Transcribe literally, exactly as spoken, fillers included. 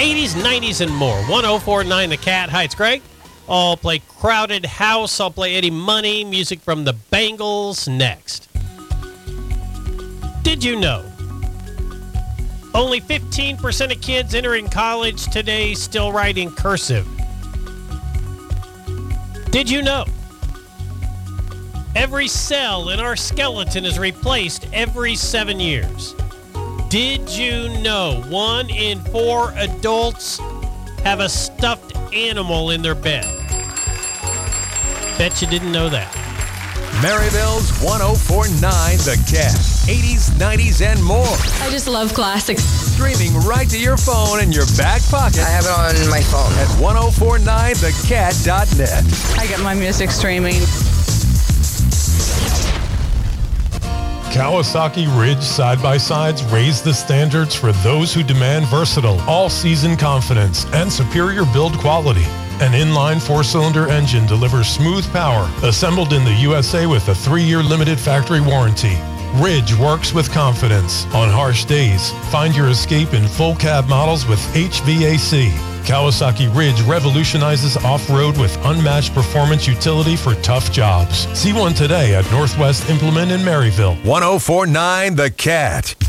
eighties, nineties, and more. one oh four point nine The Cat. Hi, it's Greg. I'll play Crowded House. I'll play Eddie Money. Music from the Bangles next. Did you know only fifteen percent of kids entering college today still write in cursive? Did you know every cell in our skeleton is replaced every seven years? Did you know one in four adults have a stuffed animal in their bed? Bet you didn't know that. Maryville's one oh four point nine The Cat. eighties, nineties, and more. I just love classics. Streaming right to your phone in your back pocket. I have it on my phone. At ten forty-nine the cat dot net. I get my music streaming. Kawasaki Ridge side-by-sides raise the standards for those who demand versatile, all-season confidence and superior build quality. An inline four-cylinder engine delivers smooth power, assembled in the U S A with a three-year limited factory warranty. Ridge works with confidence. On harsh days, find your escape in full cab models with H V A C. Kawasaki Ridge revolutionizes off-road with unmatched performance utility for tough jobs. See one today at Northwest Implement in Maryville. ten forty-nine The Cat.